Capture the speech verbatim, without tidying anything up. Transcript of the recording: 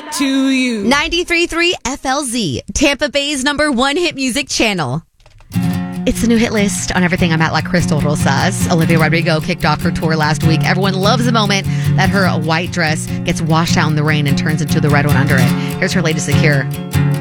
that to you. ninety-three point three F L Z, Tampa Bay's number one hit music channel. It's the new hit list on everything I'm at like Crystal Rosas. Olivia Rodrigo kicked off her tour last week. Everyone loves the moment that her white dress gets washed out in the rain and turns into the red one under it. Here's her latest Secure.